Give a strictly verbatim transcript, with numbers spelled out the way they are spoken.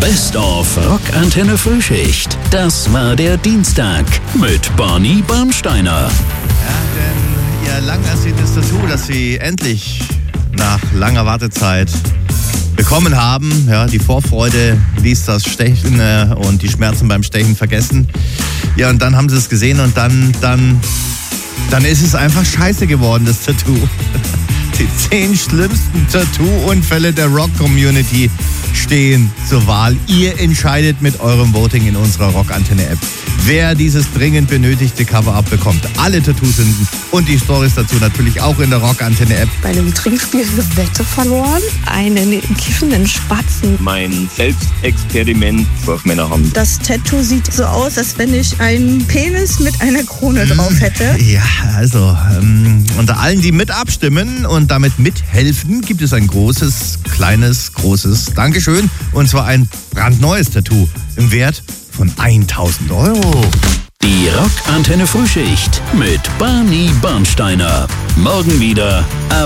Best of Rockantenne Frühschicht. Das war der Dienstag mit Barney Bernsteiner. Ja, denn ihr lang ersehntes Tattoo, das sie endlich nach langer Wartezeit bekommen haben. Ja, die Vorfreude ließ das Stechen äh, und die Schmerzen beim Stechen vergessen. Ja, und dann haben sie es gesehen und dann, dann, dann ist es einfach scheiße geworden, das Tattoo. Die zehn schlimmsten Tattoo-Unfälle der Rock-Community stehen zur Wahl. Ihr entscheidet mit eurem Voting in unserer Rockantenne-App, wer dieses dringend benötigte Cover-Up bekommt. Alle Tattoo-Sünden und die Storys dazu natürlich auch in der Rockantenne-App. Bei einem Trinkspiel eine Wette verloren, einen kiffenden Spatzen. Mein Selbstexperiment auf meiner Hand. Das Tattoo sieht so aus, als wenn ich einen Penis mit einer Krone drauf hätte. Ja, also ähm, unter allen, die mit abstimmen und damit mithelfen, gibt es ein großes, kleines, großes Dankeschön. Und zwar ein brandneues Tattoo im Wert von tausend Euro. Die Rockantenne Frühschicht mit Barney Bernsteiner. Morgen wieder ab